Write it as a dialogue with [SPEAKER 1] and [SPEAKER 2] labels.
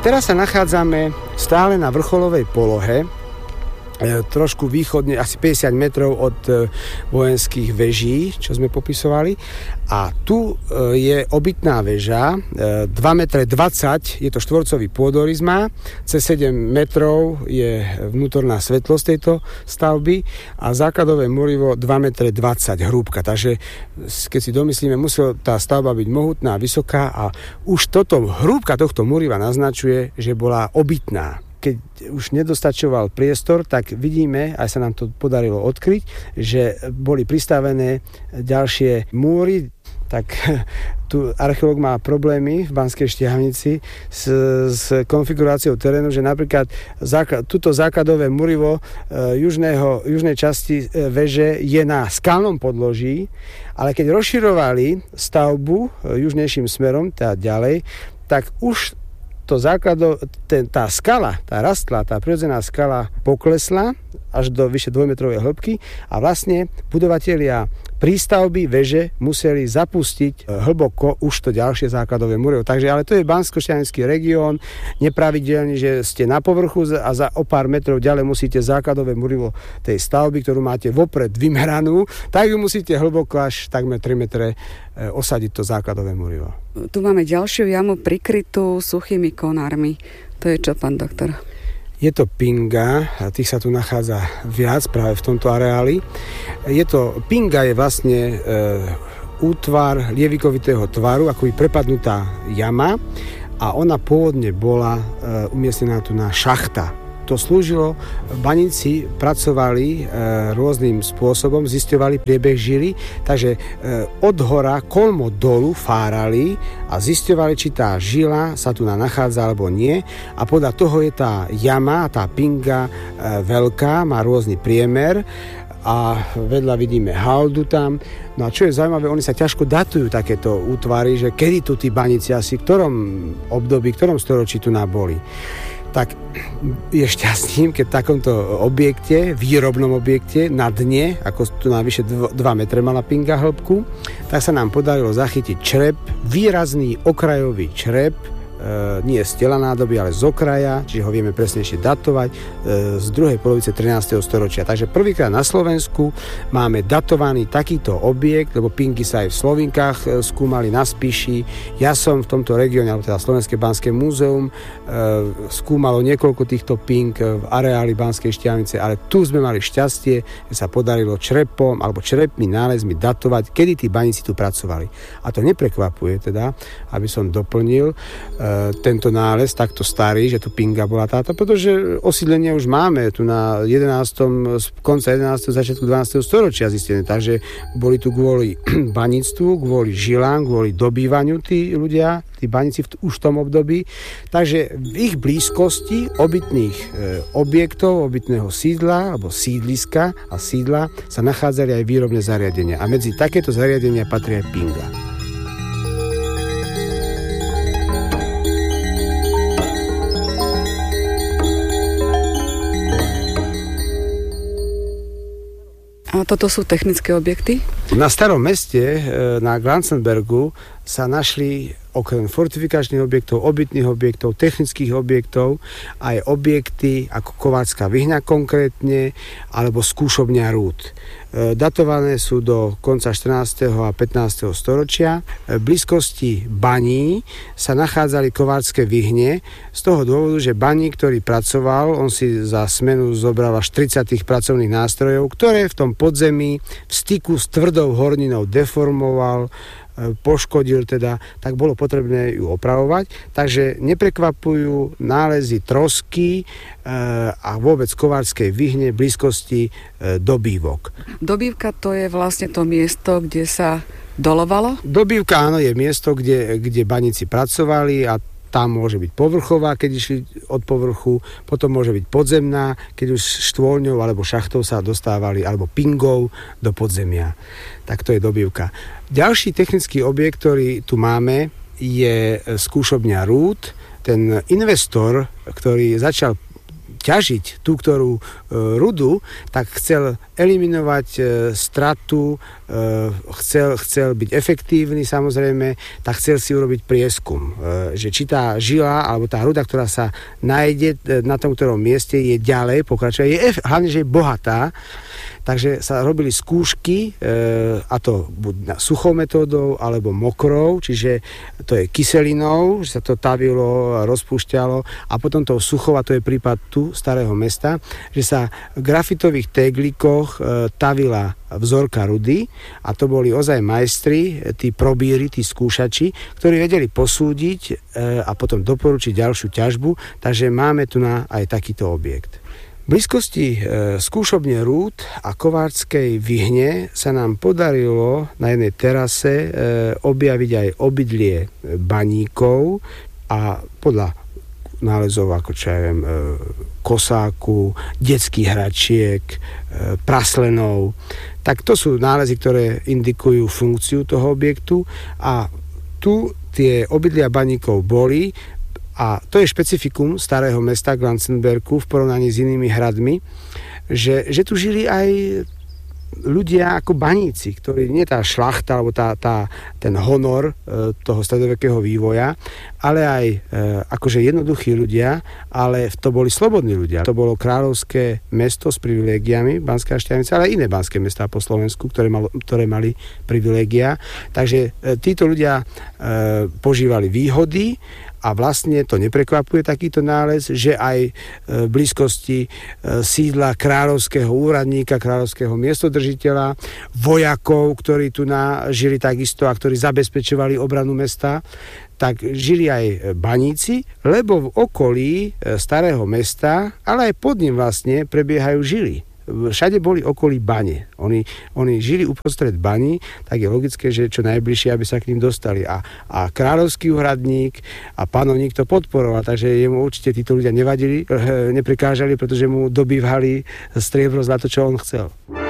[SPEAKER 1] Teraz sa nachádzame stále na vrcholovej polohe, trošku východne, asi 50 metrov od vojenských veží, čo sme popisovali. A tu je obytná väža, 2,20 metre, je to štvorcový pôdorys má, cez 7 metrov je vnútorná svetlosť tejto stavby a základové múrivo 2,20 metre hrúbka. Takže keď si domyslíme, musela tá stavba byť mohutná, vysoká a už hrúbka tohto múriva naznačuje, že bola obytná. Keď už nedostačoval priestor, tak vidíme, aj sa nám to podarilo odkryť, že boli pristavené ďalšie múry. Tak tu archeológ má problémy v Banskej Štiavnici s konfiguráciou terénu, že napríklad túto základové múrivo južnej časti veže je na skalnom podloží, ale keď rozširovali stavbu južnejším smerom, teda ďalej, tak už tá skala, tá rastlá, tá prirodzená skala poklesla až do vyše 2-metrovej hĺbky a vlastne budovatelia prístavby veže museli zapustiť hlboko už to ďalšie základové múrivo. Takže, ale to je Banskoštiavnický región, nepravidelný, že ste na povrchu a za o pár metrov ďalej musíte základové múrivo tej stavby, ktorú máte vopred vymeranú, tak ju musíte hlboko až takmer 3 metre osadiť to základové múrivo.
[SPEAKER 2] Tu máme ďalšiu jamu prikrytú suchými konármi. To je čo, pán doktor?
[SPEAKER 1] Je to pinga, a tých sa tu nachádza viac práve v tomto areáli. Pinga je vlastne útvar lievikovitého tvaru, ako je prepadnutá jama a ona pôvodne bola umiestnená tu na šachta. To slúžilo, baníci pracovali rôznym spôsobom, zisťovali priebeh žily, takže od hora kolmo dolu fárali a zisťovali, či tá žila sa tu nachádza alebo nie a podľa toho je tá jama, tá pinga veľká, má rôzny priemer a vedľa vidíme haldu tam. No a čo je zaujímavé, oni sa ťažko datujú takéto útvary, že kedy tu tí baníci asi, v ktorom období, v ktorom storočí tu naboli. Tak je šťastným, keď v takomto objekte, výrobnom objekte na dne, ako tu na vyše 2 metre mala pinga hĺbku, tak sa nám podarilo zachytiť črep, výrazný okrajový črep, nie z tela nádoby, ale z okraja, čiže ho vieme presnejšie datovať, z druhej polovice 13. storočia. Takže prvýkrát na Slovensku máme datovaný takýto objekt, lebo pingy sa aj v Slovinkách skúmali na Spiši. Ja som v tomto regióne, alebo teda Slovenské banské múzeum, skúmalo niekoľko týchto ping v areáli Banskej Štiavnice, ale tu sme mali šťastie, že sa podarilo črepom alebo črepmi nálezmi datovať, kedy tí baníci tu pracovali. A to neprekvapuje teda, aby som doplnil tento nález takto starý, že tu pinga bola táto, pretože osídlenie už máme tu na 11. konca 11. začiatku 12. storočia zistené, takže boli tu kvôli baníctvu, kvôli žilám, kvôli dobývaniu tí ľudia, tí baníci už v tom období, takže v ich blízkosti obytných objektov, obytného sídla alebo sídliska a sídla sa nachádzali aj výrobné zariadenia a medzi takéto zariadenia patrí aj pinga.
[SPEAKER 2] A toto sú technické objekty?
[SPEAKER 1] Na Starom meste, na Glanzenbergu, sa našli okrem fortifikačných objektov, obytných objektov, technických objektov aj objekty ako Kováčska Vyhňa konkrétne, alebo skúšobňa rúd. Datované sú do konca 14. a 15. storočia. V blízkosti baní sa nachádzali kováčske vyhne z toho dôvodu, že baník, ktorý pracoval, on si za smenu zobral až 30 pracovných nástrojov, ktoré v tom podzemí v styku s tvrdou horninou deformoval, poškodil teda, tak bolo potrebné ju opravovať. Takže neprekvapujú nálezy trosky a vôbec kováčskej vyhne v blízkosti dobývok.
[SPEAKER 2] Dobývka to je vlastne to miesto, kde sa dolovalo? Dobývka,
[SPEAKER 1] áno, je miesto, kde baníci pracovali a tam môže byť povrchová, keď išli od povrchu, potom môže byť podzemná, keď už štôlňou alebo šachtou sa dostávali, alebo pingou do podzemia. Tak to je dobývka. Ďalší technický objekt, ktorý tu máme, je skúšobňa rúd. Ten investor, ktorý začal ťažiť tú, ktorú rudu, tak chcel eliminovať stratu, chcel byť efektívny samozrejme, tak chcel si urobiť prieskum, že či tá žila alebo tá ruda, ktorá sa nájde na tom ktorom mieste, je ďalej, pokračuje, hlavne, že je bohatá. Takže sa robili skúšky, a to buď suchou metódou, alebo mokrou, čiže to je kyselinou, že sa to tavilo, rozpúšťalo, a potom tou suchou, a to je prípad tu Starého Mesta, že sa v grafitových teglíkoch tavila vzorka rudy, a to boli ozaj majstri, tí probíri, tí skúšači, ktorí vedeli posúdiť a potom doporučiť ďalšiu ťažbu, takže máme tu aj takýto objekt. V blízkosti skúšobne rúd a Kováčskej Vyhne sa nám podarilo na jednej terase objaviť aj obydlie baníkov, a podľa nálezov ako kosáku, detských hračiek, praslenov. Tak to sú nálezy, ktoré indikujú funkciu toho objektu, a tu tie obydlia baníkov boli. A to je špecifikum Starého Mesta Glanzenbergu v porovnaní s inými hradmi, že tu žili aj ľudia ako baníci, ktorí nie tá šlachta alebo ten honor toho stredovekého vývoja, ale aj akože jednoduchí ľudia, ale to boli slobodní ľudia. To bolo kráľovské mesto s privilégiami, Banská Štiavnica, ale aj iné banské mestá po Slovensku, ktoré mali privilégia. Takže títo ľudia požívali výhody, a vlastne to neprekvapuje takýto nález, že aj v blízkosti sídla kráľovského úradníka, kráľovského miestodržiteľa, vojakov, ktorí tu žili takisto a ktorí zabezpečovali obranu mesta, tak žili aj baníci, lebo v okolí Starého Mesta, ale aj pod ním vlastne prebiehajú žily. Všade boli okolí bane. Oni žili uprostred baní, tak je logické, že čo najbližšie, aby sa k ním dostali. A kráľovský úradník a panovník to podporoval, takže jemu určite títo ľudia nevadili, neprekážali, pretože mu dobývali striebro, zlato, čo on chcel.